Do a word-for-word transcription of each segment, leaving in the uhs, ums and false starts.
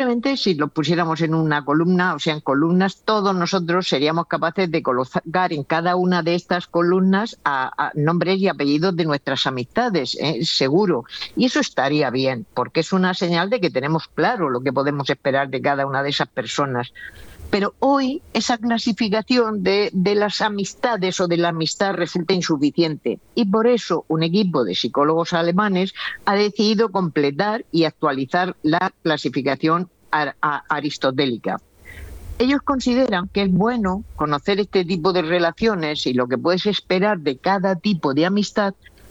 Posiblemente si lo pusiéramos en una columna, o sea, en columnas, todos nosotros seríamos capaces de colocar en cada una de estas columnas a, a nombres y apellidos de nuestras amistades, ¿eh? Seguro. Y eso estaría bien, porque es una señal de que tenemos claro lo que podemos esperar de cada una de esas personas. Pero hoy esa clasificación de, de las amistades o de la amistad resulta insuficiente y por eso un equipo de psicólogos alemanes ha decidido completar y actualizar la clasificación ar- a- aristotélica. Ellos consideran que es bueno conocer este tipo de relaciones y lo que puedes esperar de cada tipo de amistad,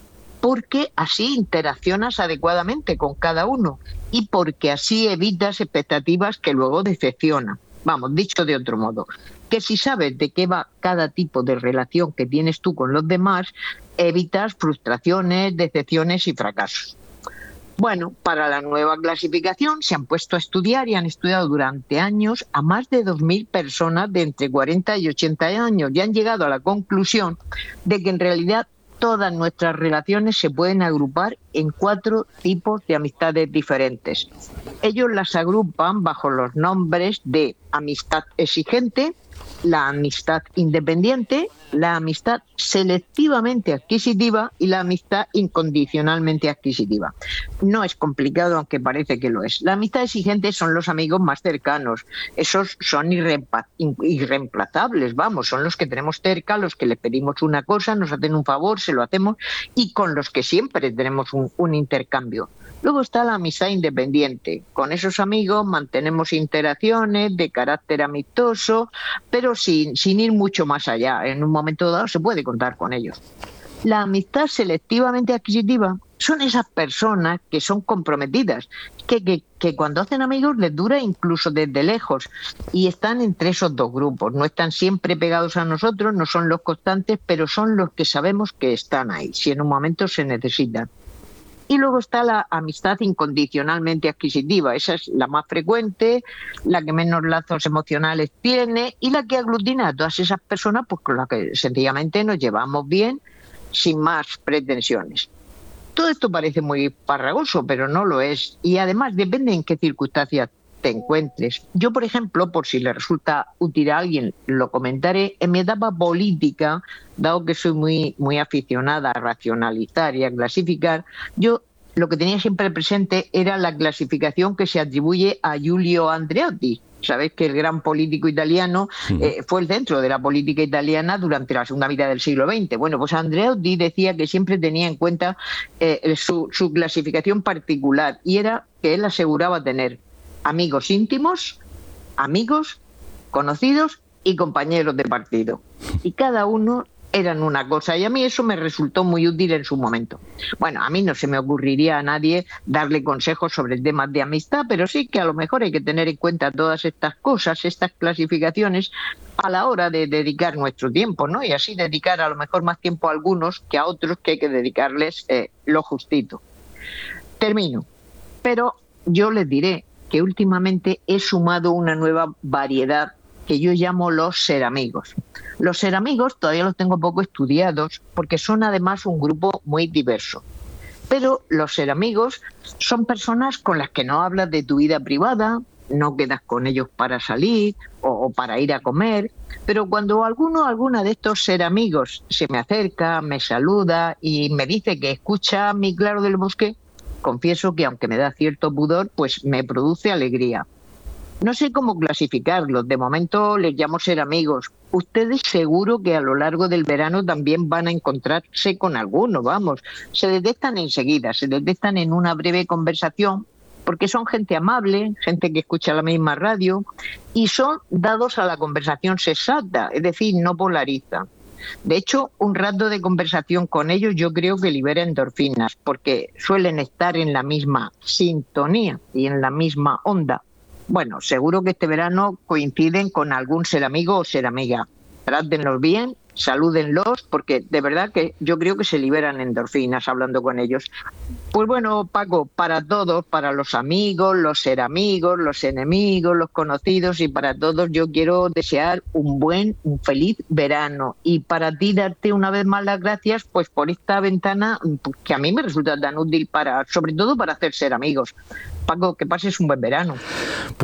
porque así interaccionas adecuadamente con cada uno y porque así evitas expectativas que luego decepcionan. Vamos, dicho de otro modo, que si sabes de qué va cada tipo de relación que tienes tú con los demás, evitas frustraciones, decepciones y fracasos. Bueno, para la nueva clasificación se han puesto a estudiar y han estudiado durante años a más de dos mil personas de entre cuarenta y ochenta años y han llegado a la conclusión de que en realidad todas nuestras relaciones se pueden agrupar en cuatro tipos de amistades diferentes. Ellos las agrupan bajo los nombres de amistad exigente, la amistad independiente, la amistad selectivamente adquisitiva y la amistad incondicionalmente adquisitiva. No es complicado, aunque parece que lo es. La amistad exigente son los amigos más cercanos. Esos son irreempa- irreemplazables, vamos, son los que tenemos cerca, los que les pedimos una cosa, nos hacen un favor, se lo hacemos y con los que siempre tenemos un, un intercambio. Luego está la amistad independiente. Con esos amigos mantenemos interacciones de carácter amistoso, pero sin, sin ir mucho más allá. En un momento dado se puede contar con ellos. La amistad selectivamente adquisitiva son esas personas que son comprometidas, que, que, que cuando hacen amigos les dura incluso desde lejos y están entre esos dos grupos. No están siempre pegados a nosotros, no son los constantes, pero son los que sabemos que están ahí, si en un momento se necesitan. Y luego está la amistad incondicionalmente adquisitiva. Esa es la más frecuente, la que menos lazos emocionales tiene y la que aglutina a todas esas personas pues, con las que sencillamente nos llevamos bien sin más pretensiones. Todo esto parece muy farragoso, pero no lo es. Y además depende en qué circunstancias te encuentres. Yo, por ejemplo, por si le resulta útil a alguien, lo comentaré, en mi etapa política, dado que soy muy, muy aficionada a racionalizar y a clasificar, yo lo que tenía siempre presente era la clasificación que se atribuye a Giulio Andreotti. Sabéis que el gran político italiano eh, fue el centro de la política italiana durante la segunda mitad del siglo veinte. Bueno, pues Andreotti decía que siempre tenía en cuenta eh, su, su clasificación particular y era que él aseguraba tener amigos íntimos, amigos, conocidos y compañeros de partido. Y cada uno eran una cosa y a mí eso me resultó muy útil en su momento. Bueno, a mí no se me ocurriría a nadie darle consejos sobre temas de amistad, pero sí que a lo mejor hay que tener en cuenta todas estas cosas, estas clasificaciones a la hora de dedicar nuestro tiempo, ¿no? Y así dedicar a lo mejor más tiempo a algunos que a otros que hay que dedicarles eh, lo justito. Termino, pero yo les diré que últimamente he sumado una nueva variedad que yo llamo los ser amigos. Los ser amigos todavía los tengo poco estudiados porque son además un grupo muy diverso. Pero los ser amigos son personas con las que no hablas de tu vida privada, no quedas con ellos para salir o, o para ir a comer, pero cuando alguno alguna de estos ser amigos se me acerca, me saluda y me dice que escucha mi Claro del Bosque, confieso que aunque me da cierto pudor, pues me produce alegría. No sé cómo clasificarlos, de momento les llamo ser amigos. Ustedes seguro que a lo largo del verano también van a encontrarse con alguno, vamos. Se detectan enseguida, se detectan en una breve conversación, porque son gente amable, gente que escucha la misma radio, y son dados a la conversación sensata, es decir, no polarizan. De hecho, un rato de conversación con ellos yo creo que libera endorfinas, porque suelen estar en la misma sintonía y en la misma onda. Bueno, seguro que este verano coinciden con algún ser amigo o ser amiga. Trátenlos bien, salúdenlos, porque de verdad que yo creo que se liberan endorfinas hablando con ellos. Pues bueno, Paco, para todos, para los amigos, los ser amigos, los enemigos, los conocidos y para todos yo quiero desear un buen, un feliz verano. Y para ti darte una vez más las gracias pues por esta ventana que a mí me resulta tan útil para, sobre todo para hacer ser amigos. Paco, que pases un buen verano.